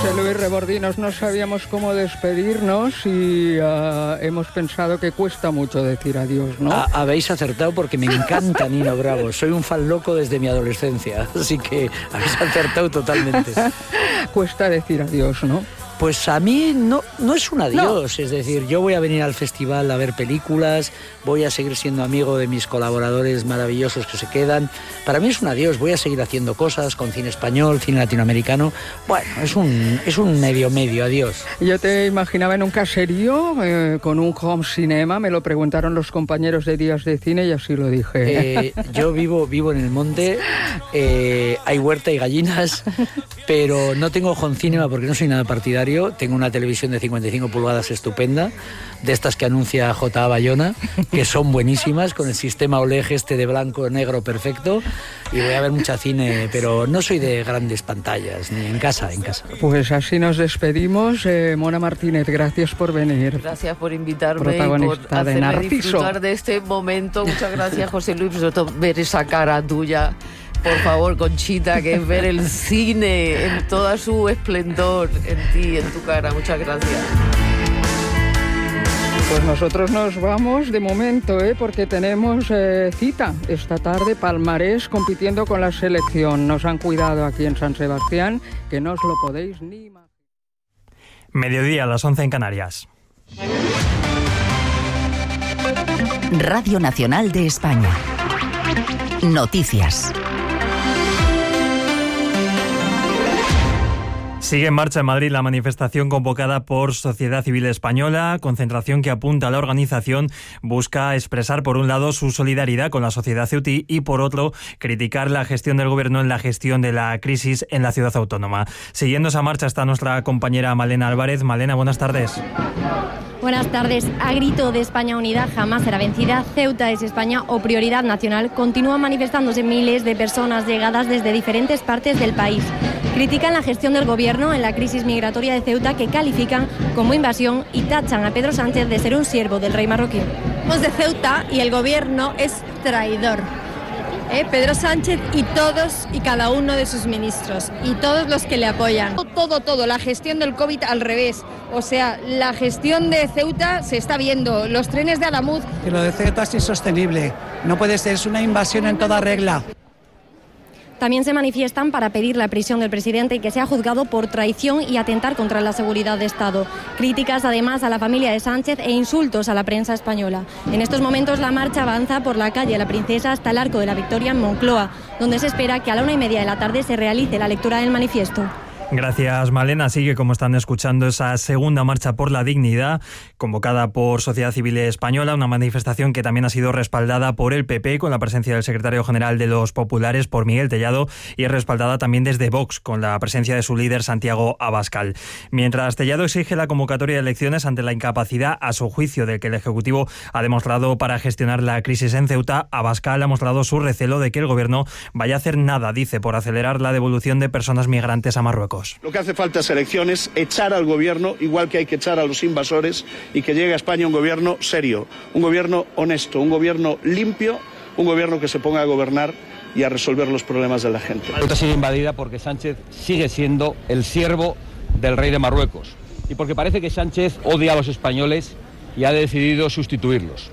José Luis Rebordinos, no sabíamos cómo despedirnos y hemos pensado que cuesta mucho decir adiós, ¿no? Habéis acertado porque me encanta Nino Bravo. Soy un fan loco desde mi adolescencia, así que habéis acertado totalmente. Cuesta decir adiós, ¿no? Pues a mí no es un adiós, no. Es decir, yo voy a venir al festival a ver películas, voy a seguir siendo amigo de mis colaboradores maravillosos que se quedan. Para mí es un adiós, voy a seguir haciendo cosas con cine español, cine latinoamericano. Bueno, es un medio adiós. Yo te imaginaba en un caserío con un home cinema, me lo preguntaron los compañeros de Días de Cine y así lo dije. Yo vivo en el monte, hay huerta y gallinas, pero no tengo home cinema porque no soy nada partidario. Tengo una televisión de 55 pulgadas estupenda, de estas que anuncia J.A. Bayona, que son buenísimas, con el sistema OLED de blanco negro perfecto, y voy a ver mucha cine, pero no soy de grandes pantallas, ni en casa. Pues así nos despedimos. Mona Martínez, gracias por venir. Gracias por invitarme, protagonista por hacerme de Narciso. Disfrutar de este momento. Muchas gracias, José Luis, sobre todo ver esa cara tuya. Por favor, Conchita, que es ver el cine en toda su esplendor en ti, en tu cara. Muchas gracias. Pues nosotros nos vamos de momento, porque tenemos cita esta tarde, Palmarés, compitiendo con la selección. Nos han cuidado aquí en San Sebastián, que no os lo podéis ni imaginar. Mediodía, a las 11 en Canarias. Radio Nacional de España. Noticias. Sigue en marcha en Madrid la manifestación convocada por Sociedad Civil Española, concentración que apunta a la organización, busca expresar por un lado su solidaridad con la sociedad ceutí y por otro criticar la gestión del gobierno en la gestión de la crisis en la ciudad autónoma. Siguiendo esa marcha está nuestra compañera Malena Álvarez. Malena, buenas tardes. Buenas tardes. A grito de España unida jamás será vencida, Ceuta es España o prioridad nacional, continúan manifestándose miles de personas llegadas desde diferentes partes del país. Critican la gestión del gobierno en la crisis migratoria de Ceuta, que califican como invasión, y tachan a Pedro Sánchez de ser un siervo del rey marroquí. Somos de Ceuta y el gobierno es traidor. Pedro Sánchez y todos y cada uno de sus ministros y todos los que le apoyan. Todo, la gestión del COVID al revés. O sea, la gestión de Ceuta se está viendo, los trenes de Alamuz. Que lo de Ceuta es insostenible, no puede ser, es una invasión en toda regla. También se manifiestan para pedir la prisión del presidente y que sea juzgado por traición y atentar contra la seguridad de Estado. Críticas además a la familia de Sánchez e insultos a la prensa española. En estos momentos la marcha avanza por la calle La Princesa hasta el Arco de la Victoria en Moncloa, donde se espera que a la 1:30 de la tarde se realice la lectura del manifiesto. Gracias, Malena. Sigue, como están escuchando, esa segunda marcha por la dignidad, convocada por Sociedad Civil Española, una manifestación que también ha sido respaldada por el PP, con la presencia del secretario general de los Populares, por Miguel Tellado, y es respaldada también desde Vox, con la presencia de su líder, Santiago Abascal. Mientras Tellado exige la convocatoria de elecciones ante la incapacidad, a su juicio, del que el Ejecutivo ha demostrado para gestionar la crisis en Ceuta, Abascal ha mostrado su recelo de que el Gobierno vaya a hacer nada, dice, por acelerar la devolución de personas migrantes a Marruecos. Lo que hace falta es elecciones, echar al gobierno, igual que hay que echar a los invasores, y que llegue a España un gobierno serio, un gobierno honesto, un gobierno limpio, un gobierno que se ponga a gobernar y a resolver los problemas de la gente. Ceuta sigue invadida porque Sánchez sigue siendo el siervo del rey de Marruecos y porque parece que Sánchez odia a los españoles y ha decidido sustituirlos.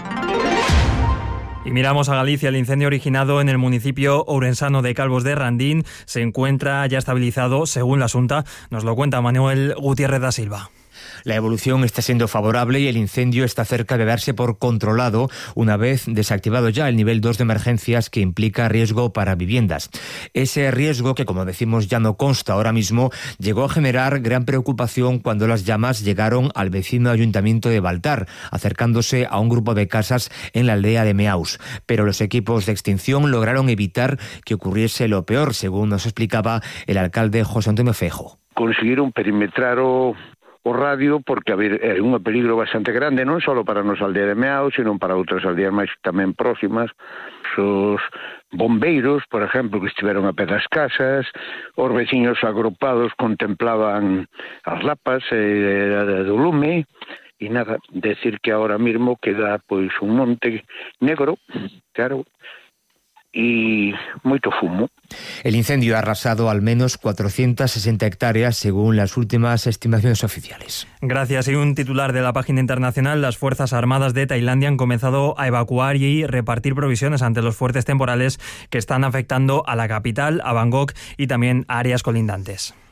Y miramos a Galicia. El incendio originado en el municipio ourensano de Calvos de Randín se encuentra ya estabilizado, según la Xunta. Nos lo cuenta Manuel Gutiérrez da Silva. La evolución está siendo favorable y el incendio está cerca de darse por controlado una vez desactivado ya el nivel 2 de emergencias, que implica riesgo para viviendas. Ese riesgo, que como decimos ya no consta ahora mismo, llegó a generar gran preocupación cuando las llamas llegaron al vecino ayuntamiento de Baltar, acercándose a un grupo de casas en la aldea de Meaus. Pero los equipos de extinción lograron evitar que ocurriese lo peor, según nos explicaba el alcalde José Antonio Feijóo. Conseguiron perimetrar o radio, porque é un peligro bastante grande, non só para a nosa aldea de Meao, sino para outras aldeas máis tamén próximas. Os bombeiros, por exemplo, que estiveron a pé das casas, os veciños agrupados contemplaban as lapas do lume, e nada, decir que ahora mismo queda pois un monte negro, claro, e moito fumo. El incendio ha arrasado al menos 460 hectáreas según las últimas estimaciones oficiales. Gracias. Y un titular de la página internacional: las Fuerzas Armadas de Tailandia han comenzado a evacuar y repartir provisiones ante los fuertes temporales que están afectando a la capital, a Bangkok y también a áreas colindantes.